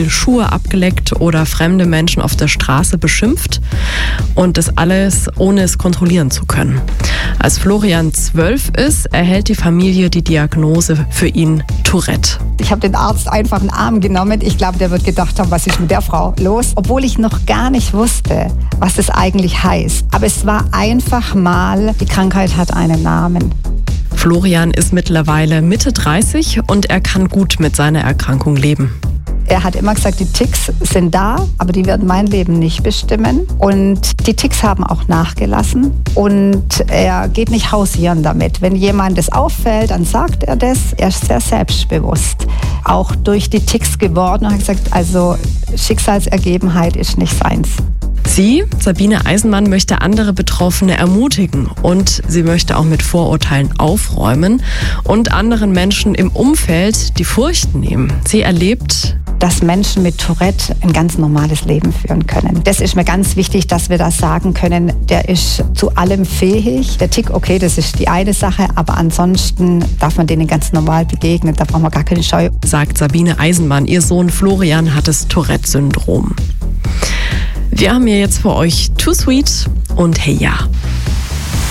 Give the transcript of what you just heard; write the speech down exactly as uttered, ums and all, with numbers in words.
Beispiel Schuhe abgeleckt oder fremde Menschen auf der Straße beschimpft. Und das alles, ohne es kontrollieren zu können. Als Florian zwölf ist, erhält die Familie die Diagnose für ihn Tourette. Ich habe den Arzt einfach in den Arm genommen. Ich glaube, der wird gedacht haben, was ist mit der Frau los? Obwohl ich noch gar nicht wusste, was das eigentlich heißt. Aber es war einfach mal, die Krankheit hat einen Namen. Florian ist mittlerweile Mitte dreißig und er kann gut mit seiner Erkrankung leben. Er hat immer gesagt, die Tics sind da, aber die werden mein Leben nicht bestimmen. Und die Tics haben auch nachgelassen. Und er geht nicht hausieren damit. Wenn jemand das auffällt, dann sagt er das. Er ist sehr selbstbewusst. Auch durch die Tics geworden und hat gesagt, also Schicksalsergebenheit ist nicht seins. Sie, Sabine Eisenmann, möchte andere Betroffene ermutigen und sie möchte auch mit Vorurteilen aufräumen und anderen Menschen im Umfeld die Furcht nehmen. Sie erlebt, dass Menschen mit Tourette ein ganz normales Leben führen können. Das ist mir ganz wichtig, dass wir das sagen können. Der ist zu allem fähig. Der Tic, okay, das ist die eine Sache, aber ansonsten darf man denen ganz normal begegnen. Da braucht man gar keine Scheu. Sagt Sabine Eisenmann. Ihr Sohn Florian hat das Tourette-Syndrom. Wir haben hier jetzt für euch Too Sweet und Hey Ja.